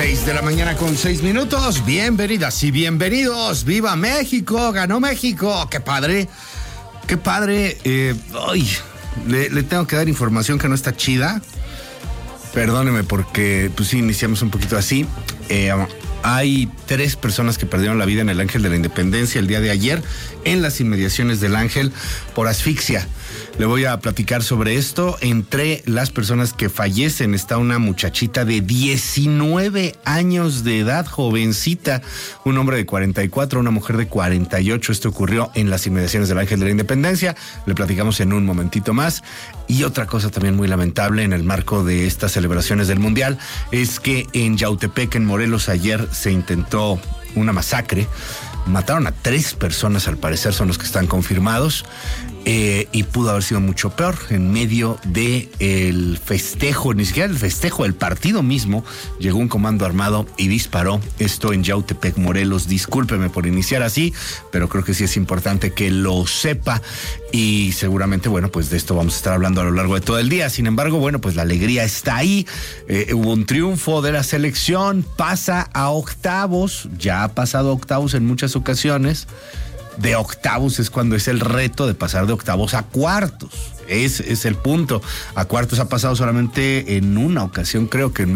6:06 a.m. Bienvenidas y bienvenidos. ¡Viva México! ¡Ganó México! ¡Qué padre! ¡Qué padre! Le tengo que dar información que no está chida. Perdóneme porque, pues sí, iniciamos un poquito así. Hay 3 personas que perdieron la vida en el Ángel de la Independencia el día de ayer, en las inmediaciones del Ángel, por asfixia. Le voy a platicar sobre esto. Entre las personas que fallecen está una muchachita de 19 años de edad, jovencita, un hombre de 44, una mujer de 48. Esto ocurrió en las inmediaciones del Ángel de la Independencia. Le platicamos en un momentito más. Y otra cosa también muy lamentable en el marco de estas celebraciones del Mundial es que en Yautepec, en Morelos, ayer se intentó una masacre. Mataron a 3 personas, al parecer son los que están confirmados, y pudo haber sido mucho peor. En medio del festejo, ni siquiera el festejo, el partido mismo, llegó un comando armado y disparó. Esto en Yautepec, Morelos. Discúlpeme por iniciar así, pero creo que sí es importante que lo sepa, y seguramente, bueno, pues de esto vamos a estar hablando a lo largo de todo el día. Sin embargo, bueno, pues la alegría está ahí. Hubo un triunfo de la selección, pasa a octavos, ya ha pasado a octavos en muchas ocasiones. De octavos es cuando es el reto de pasar de octavos a cuartos. Es el punto. A cuartos ha pasado solamente en una ocasión, creo que en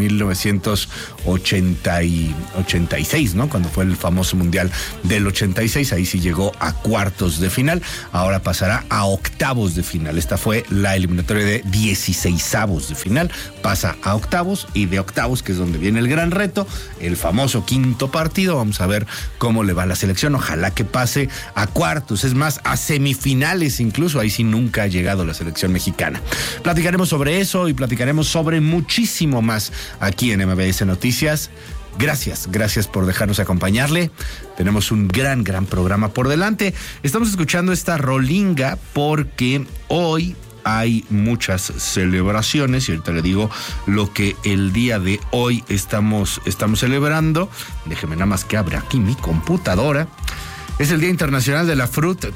1986, ¿no? Cuando fue el famoso Mundial del 86, ahí sí llegó a cuartos de final. Ahora pasará a octavos de final. Esta fue la eliminatoria de 16avos de final. Pasa a octavos, y de octavos, que es donde viene el gran reto, el famoso quinto partido. Vamos a ver cómo le va a la selección. Ojalá que pase a cuartos, es más, a semifinales incluso. Ahí sí nunca ha llegado la selección mexicana. Platicaremos sobre eso y platicaremos sobre muchísimo más aquí en MBS Noticias. Gracias por dejarnos acompañarle. Tenemos un gran programa por delante. Estamos escuchando esta rolinga porque hoy hay muchas celebraciones, y ahorita le digo lo que el día de hoy estamos celebrando. Déjeme nada más que abra aquí mi computadora. Es el Día Internacional de la Fruta.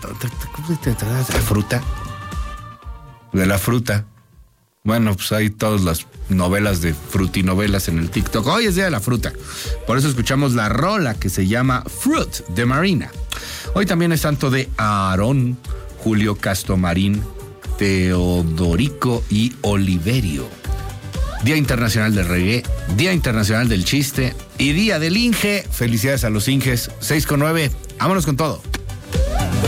De la fruta. Bueno, pues hay todas las novelas de frutinovelas en el TikTok. Hoy es Día de la Fruta. Por eso escuchamos la rola que se llama Fruit de Marina. Hoy también es santo de Aarón, Julio Castomarín, Teodorico y Oliverio. Día Internacional del Reggae, Día Internacional del Chiste y Día del Inge. Felicidades a los Inges. 6:09. Vámonos con todo.